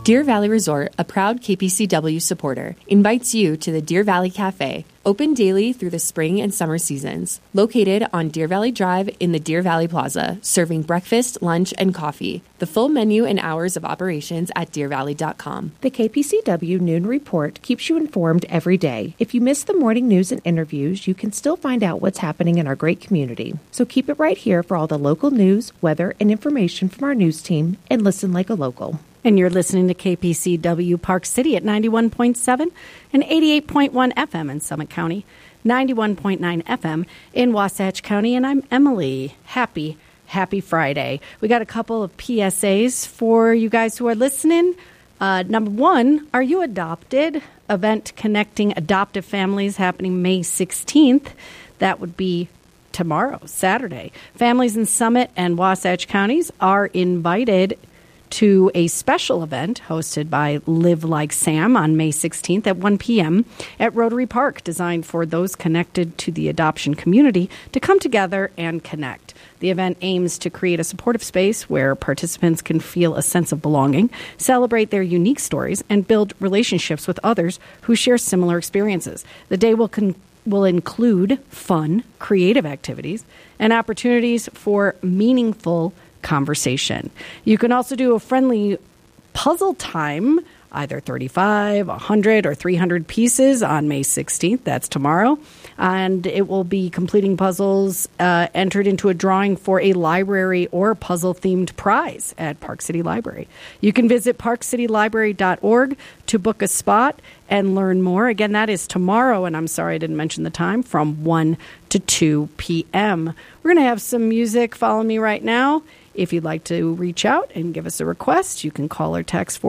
Deer Valley Resort, a proud KPCW supporter, invites you to the Deer Valley Cafe, open daily through the spring and summer seasons. Located on Deer Valley Drive in the Deer Valley Plaza, serving breakfast, lunch, and coffee. The full menu and hours of operations at deervalley.com. The KPCW Noon Report keeps you informed every day. If you miss the morning news and interviews, you can still find out what's happening in our great community. So keep it right here for all the local news, weather, and information from our news team, and listen like a local. And you're listening to KPCW Park City at 91.7 and 88.1 FM in Summit County, 91.9 FM in Wasatch County. And I'm Emily. Happy Friday. We got a couple of PSAs for you guys who are listening. Number one, are you adopted? Event connecting adoptive families happening May 16th. That would be tomorrow, Saturday. Families in Summit and Wasatch counties are invited to a special event hosted by Live Like Sam on May 16th at 1 p.m. at Rotary Park, designed for those connected to the adoption community to come together and connect. The event aims to create a supportive space where participants can feel a sense of belonging, celebrate their unique stories, and build relationships with others who share similar experiences. The day will include fun, creative activities, and opportunities for meaningful conversation. You can also do a friendly puzzle time, either 35, 100, or 300 pieces on May 16th. That's tomorrow. And it will be completing puzzles entered into a drawing for a library or puzzle-themed prize at Park City Library. You can visit parkcitylibrary.org to book a spot and learn more. Again, that is tomorrow, and I'm sorry I didn't mention the time, from 1 to 2 p.m. We're going to have some music. Follow me right now. If you'd like to reach out and give us a request, you can call or text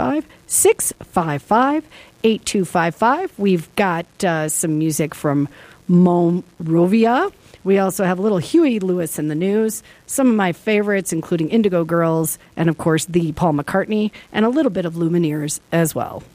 435-655-8255. We've got some music from Monrovia. We also have a little Huey Lewis in the news, some of my favorites, including Indigo Girls, and, of course, the Paul McCartney, and a little bit of Lumineers as well.